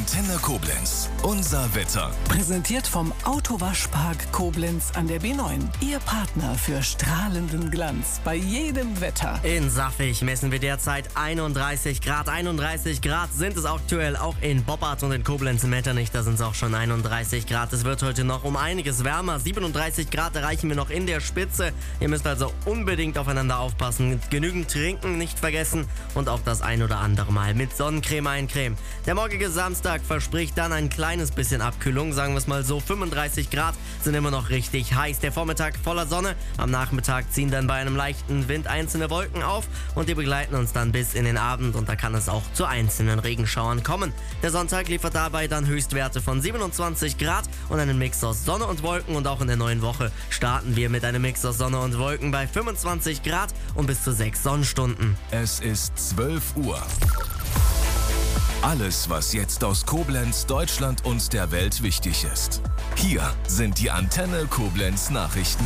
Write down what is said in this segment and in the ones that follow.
Antenne Koblenz. Unser Wetter. Präsentiert vom Autowaschpark Koblenz an der B9. Ihr Partner für strahlenden Glanz bei jedem Wetter. In Saffig messen wir derzeit 31 Grad. 31 Grad sind es aktuell auch in Boppard und in Koblenz im Metternich. Da sind es auch schon 31 Grad. Es wird heute noch um einiges wärmer. 37 Grad erreichen wir noch in der Spitze. Ihr müsst also unbedingt aufeinander aufpassen. Genügend trinken nicht vergessen und auch das ein oder andere Mal mit Sonnencreme eincremen. Der morgige Samstag verspricht dann ein kleines bisschen Abkühlung. Sagen wir es mal so, 35 Grad sind immer noch richtig heiß. Der Vormittag voller Sonne. Am Nachmittag ziehen dann bei einem leichten Wind einzelne Wolken auf und die begleiten uns dann bis in den Abend und da kann es auch zu einzelnen Regenschauern kommen. Der Sonntag liefert dabei dann Höchstwerte von 27 Grad und einen Mix aus Sonne und Wolken und auch in der neuen Woche starten wir mit einem Mix aus Sonne und Wolken bei 25 Grad und bis zu 6 Sonnenstunden. Es ist 12 Uhr. Alles, was jetzt aus Koblenz, Deutschland und der Welt wichtig ist. Hier sind die Antenne Koblenz Nachrichten.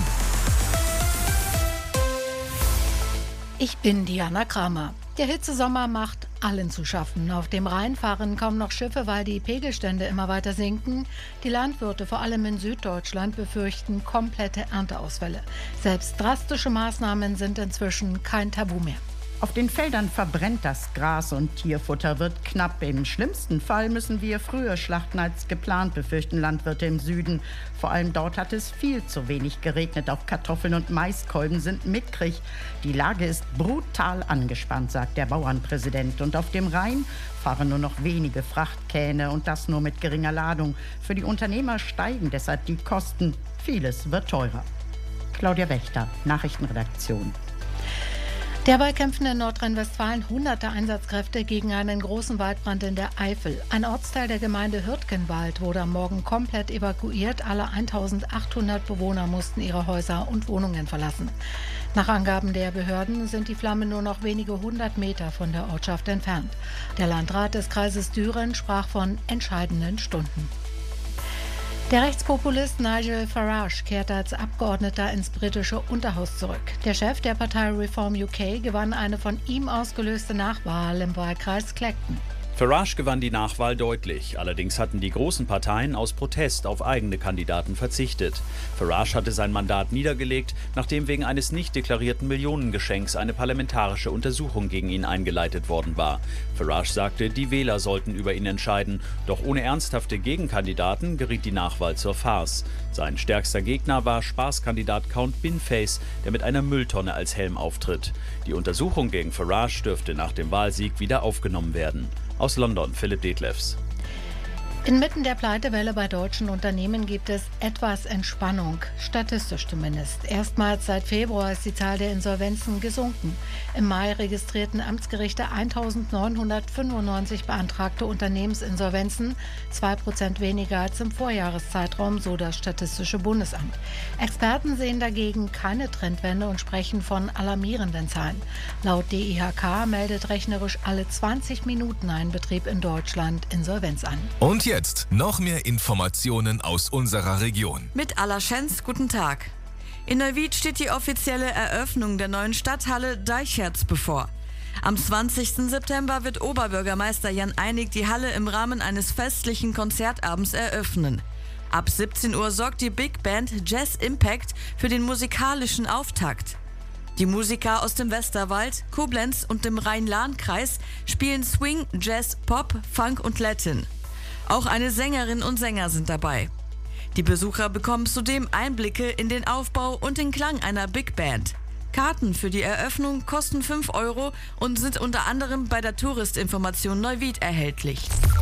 Ich bin Diana Kramer. Der Hitzesommer macht allen zu schaffen. Auf dem Rhein fahren kaum noch Schiffe, weil die Pegelstände immer weiter sinken. Die Landwirte, vor allem in Süddeutschland, befürchten komplette Ernteausfälle. Selbst drastische Maßnahmen sind inzwischen kein Tabu mehr. Auf den Feldern verbrennt das Gras und Tierfutter wird knapp. Im schlimmsten Fall müssen wir früher schlachten als geplant, befürchten Landwirte im Süden. Vor allem dort hat es viel zu wenig geregnet. Auch Kartoffeln und Maiskolben sind mickrig. Die Lage ist brutal angespannt, sagt der Bauernpräsident. Und auf dem Rhein fahren nur noch wenige Frachtkähne und das nur mit geringer Ladung. Für die Unternehmer steigen deshalb die Kosten. Vieles wird teurer. Claudia Wächter, Nachrichtenredaktion. Derweil kämpfen in Nordrhein-Westfalen hunderte Einsatzkräfte gegen einen großen Waldbrand in der Eifel. Ein Ortsteil der Gemeinde Hürtgenwald wurde am Morgen komplett evakuiert. Alle 1800 Bewohner mussten ihre Häuser und Wohnungen verlassen. Nach Angaben der Behörden sind die Flammen nur noch wenige 100 Meter von der Ortschaft entfernt. Der Landrat des Kreises Düren sprach von entscheidenden Stunden. Der Rechtspopulist Nigel Farage kehrt als Abgeordneter ins britische Unterhaus zurück. Der Chef der Partei Reform UK gewann eine von ihm ausgelöste Nachwahl im Wahlkreis Clacton. Farage gewann die Nachwahl deutlich. Allerdings hatten die großen Parteien aus Protest auf eigene Kandidaten verzichtet. Farage hatte sein Mandat niedergelegt, nachdem wegen eines nicht deklarierten Millionengeschenks eine parlamentarische Untersuchung gegen ihn eingeleitet worden war. Farage sagte, die Wähler sollten über ihn entscheiden. Doch ohne ernsthafte Gegenkandidaten geriet die Nachwahl zur Farce. Sein stärkster Gegner war Spaßkandidat Count Binface, der mit einer Mülltonne als Helm auftritt. Die Untersuchung gegen Farage dürfte nach dem Wahlsieg wieder aufgenommen werden. Aus London, Philipp Detlefs. Inmitten der Pleitewelle bei deutschen Unternehmen gibt es etwas Entspannung, statistisch zumindest. Erstmals seit Februar ist die Zahl der Insolvenzen gesunken. Im Mai registrierten Amtsgerichte 1995 beantragte Unternehmensinsolvenzen, 2% weniger als im Vorjahreszeitraum, so das Statistische Bundesamt. Experten sehen dagegen keine Trendwende und sprechen von alarmierenden Zahlen. Laut DIHK meldet rechnerisch alle 20 Minuten ein Betrieb in Deutschland Insolvenz an. Und jetzt noch mehr Informationen aus unserer Region. Mit Alla Schenz, guten Tag. In Neuwied steht die offizielle Eröffnung der neuen Stadthalle Deicherz bevor. Am 20. September wird Oberbürgermeister Jan Einig die Halle im Rahmen eines festlichen Konzertabends eröffnen. Ab 17 Uhr sorgt die Big Band Jazz Impact für den musikalischen Auftakt. Die Musiker aus dem Westerwald, Koblenz und dem Rhein-Lahn-Kreis spielen Swing, Jazz, Pop, Funk und Latin. Auch eine Sängerin und Sänger sind dabei. Die Besucher bekommen zudem Einblicke in den Aufbau und den Klang einer Big Band. Karten für die Eröffnung kosten 5 € und sind unter anderem bei der Touristinformation Neuwied erhältlich.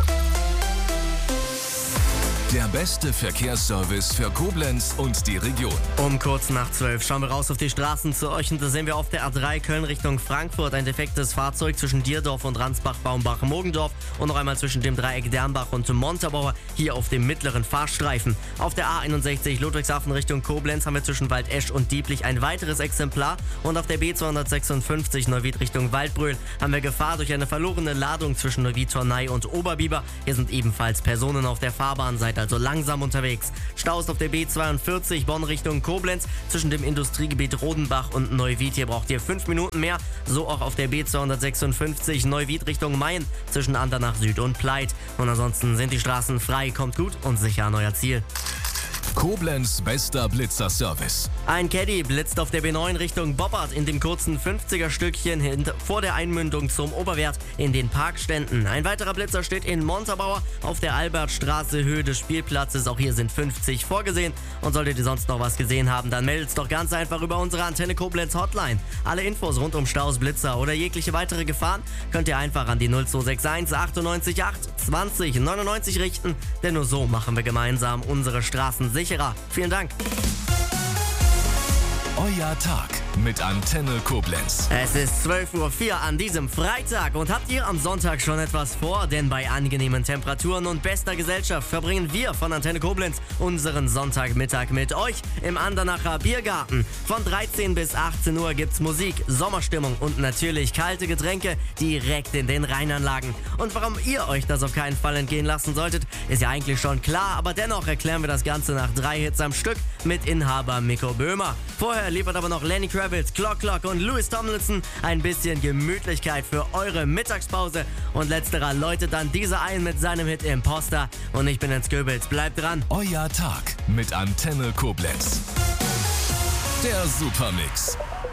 Der beste Verkehrsservice für Koblenz und die Region. Um kurz nach 12 schauen wir raus auf die Straßen zu euch und da sehen wir auf der A3 Köln Richtung Frankfurt ein defektes Fahrzeug zwischen Dierdorf und Ransbach-Baumbach-Mogendorf und noch einmal zwischen dem Dreieck Dernbach und Montabaur hier auf dem mittleren Fahrstreifen. Auf der A61 Ludwigshafen Richtung Koblenz haben wir zwischen Waldesch und Dieblich ein weiteres Exemplar und auf der B256 Neuwied Richtung Waldbröl haben wir Gefahr durch eine verlorene Ladung zwischen Neuwied-Tornay und Oberbiber. Hier sind ebenfalls Personen auf der Fahrbahnseite also langsam unterwegs. Staus auf der B42 Bonn Richtung Koblenz zwischen dem Industriegebiet Rodenbach und Neuwied. Hier braucht ihr 5 Minuten mehr. So auch auf der B256 Neuwied Richtung Mayen zwischen Andernach Süd und Pleit. Und ansonsten sind die Straßen frei. Kommt gut und sicher an euer Ziel. Koblenz bester Blitzerservice. Ein Caddy blitzt auf der B9 Richtung Boppard in dem kurzen 50er-Stückchen vor der Einmündung zum Oberwert in den Parkständen. Ein weiterer Blitzer steht in Montabaur auf der Albertstraße Höhe des Spielplatzes. Auch hier sind 50 vorgesehen. Und solltet ihr sonst noch was gesehen haben, dann meldet es doch ganz einfach über unsere Antenne Koblenz Hotline. Alle Infos rund um Staus, Blitzer oder jegliche weitere Gefahren könnt ihr einfach an die 0261 98 8 20 99 richten. Denn nur so machen wir gemeinsam unsere Straßen sicherer. Vielen Dank. Euer Tag mit Antenne Koblenz. Es ist 12:04 Uhr an diesem Freitag und habt ihr am Sonntag schon etwas vor? Denn bei angenehmen Temperaturen und bester Gesellschaft verbringen wir von Antenne Koblenz unseren Sonntagmittag mit euch im Andernacher Biergarten. Von 13 bis 18 Uhr gibt's Musik, Sommerstimmung und natürlich kalte Getränke direkt in den Rheinanlagen. Und warum ihr euch das auf keinen Fall entgehen lassen solltet, ist ja eigentlich schon klar, aber dennoch erklären wir das Ganze nach 3 Hits am Stück mit Inhaber Mikko Böhmer. Vorher liefert aber noch Lenny Kravitz, Clock und Louis Tomlinson ein bisschen Gemütlichkeit für eure Mittagspause. Und letzterer läutet dann dieser ein mit seinem Hit Imposter. Und ich bin Jens Goebbels. Bleibt dran. Euer Tag mit Antenne Koblenz. Der Supermix.